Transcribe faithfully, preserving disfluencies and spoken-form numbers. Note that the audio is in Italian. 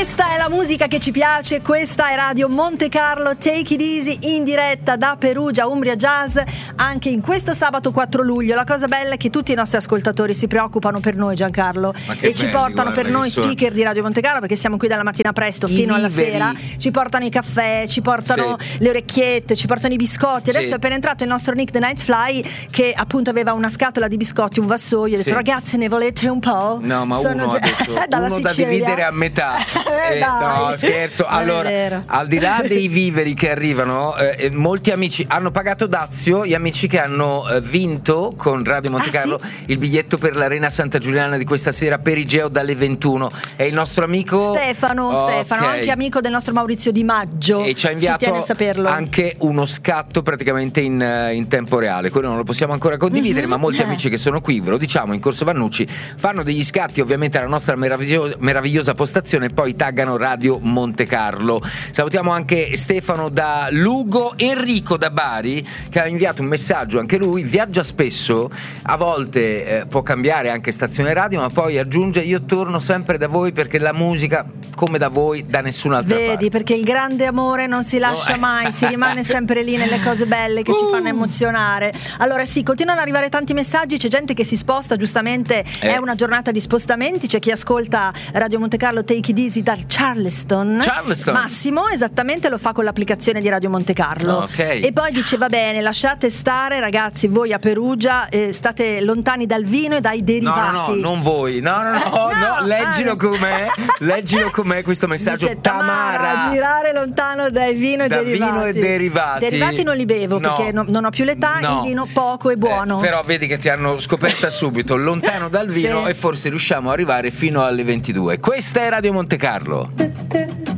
Questa è la musica che ci piace, questa è Radio Monte Carlo, Take It Easy in diretta da Perugia, Umbria Jazz, anche in questo sabato quattro luglio. La cosa bella è che tutti i nostri ascoltatori si preoccupano per noi, Giancarlo, e belli, ci portano guarda, per noi sono... speaker di Radio Monte Carlo, perché siamo qui dalla mattina presto I fino viveri. alla sera, ci portano i caffè, ci portano sì. le orecchiette, ci portano i biscotti. Adesso sì. è appena entrato il nostro Nick the Night Fly, che appunto aveva una scatola di biscotti, un vassoio, ha detto: sì. ragazze, ne volete un po'? No, ma Sono uno già... ha detto uno da Sicilia. dividere a metà. Eh, eh, dai. no, scherzo. Allora, al di là dei viveri che arrivano, eh, molti amici hanno pagato dazio, gli amici che hanno eh, vinto con Radio Monte Carlo ah, sì? il biglietto per l'Arena Santa Giuliana di questa sera, Perigeo dalle ventuno. È il nostro amico Stefano, oh, Stefano, okay. anche amico del nostro Maurizio Di Maggio, e ci ha inviato ci tiene a saperlo. anche uno scatto praticamente in, in tempo reale. Quello non lo possiamo ancora condividere, mm-hmm. ma molti eh. amici che sono qui, ve lo diciamo, in Corso Vannucci, fanno degli scatti ovviamente alla nostra meraviglio- meravigliosa postazione e poi taggano Radio Monte Carlo. Salutiamo anche Stefano da Lugo, Enrico da Bari, che ha inviato un messaggio, anche lui viaggia spesso, a volte eh, può cambiare anche stazione radio, ma poi aggiunge: io torno sempre da voi perché la musica, come da voi, da nessun'altra Vedi, parte. perché il grande amore non si lascia No, eh. mai, si rimane sempre lì nelle cose belle che uh. ci fanno emozionare. Allora sì, continuano ad arrivare tanti messaggi, c'è gente che si sposta, giustamente eh. è una giornata di spostamenti, c'è chi ascolta Radio Monte Carlo Take It Easy dal Charleston. Charleston. Massimo esattamente lo fa con l'applicazione di Radio Monte Carlo. Okay. E poi dice: va bene, lasciate stare ragazzi, voi a Perugia eh, state lontani dal vino e dai derivati. No, no, no, non voi. No, no, no, no, no leggilo ah, com'è. Leggilo com'è questo messaggio. Dice Tamara, girare lontano dai vino e da derivati. vino e derivati. Derivati non li bevo, no. perché no, non ho più l'età, no. il vino poco e buono. Eh, però vedi che ti hanno scoperta subito, lontano dal vino, sì. e forse riusciamo ad arrivare fino alle ventidue. Questa è Radio Monte Carlo.